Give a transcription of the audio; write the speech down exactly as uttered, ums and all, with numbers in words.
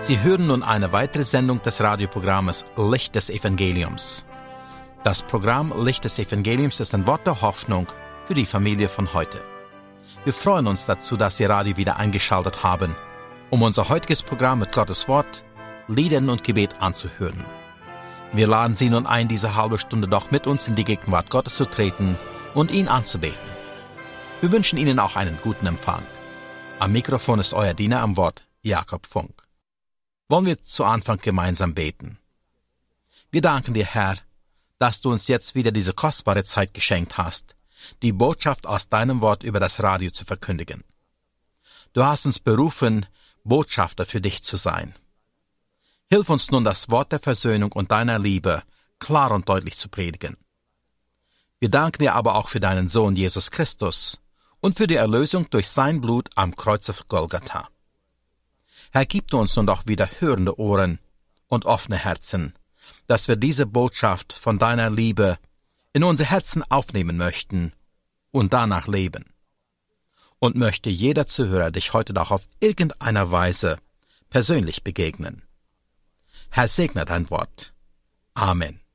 Sie hören nun eine weitere Sendung des Radioprogrammes Licht des Evangeliums. Das Programm Licht des Evangeliums ist ein Wort der Hoffnung für die Familie von heute. Wir freuen uns dazu, dass Sie Radio wieder eingeschaltet haben, um unser heutiges Programm mit Gottes Wort, Liedern und Gebet anzuhören. Wir laden Sie nun ein, diese halbe Stunde doch mit uns in die Gegenwart Gottes zu treten und ihn anzubeten. Wir wünschen Ihnen auch einen guten Empfang. Am Mikrofon ist euer Diener am Wort, Jakob Funk. Wollen wir zu Anfang gemeinsam beten. Wir danken dir, Herr, dass du uns jetzt wieder diese kostbare Zeit geschenkt hast, die Botschaft aus deinem Wort über das Radio zu verkündigen. Du hast uns berufen, Botschafter für dich zu sein. Hilf uns nun, das Wort der Versöhnung und deiner Liebe klar und deutlich zu predigen. Wir danken dir aber auch für deinen Sohn Jesus Christus und für die Erlösung durch sein Blut am Kreuz auf Golgatha. Herr, gib du uns nun doch wieder hörende Ohren und offene Herzen, dass wir diese Botschaft von deiner Liebe in unsere Herzen aufnehmen möchten und danach leben. Und möchte jeder Zuhörer dich heute doch auf irgendeiner Weise persönlich begegnen. Herr, segne dein Wort. Amen.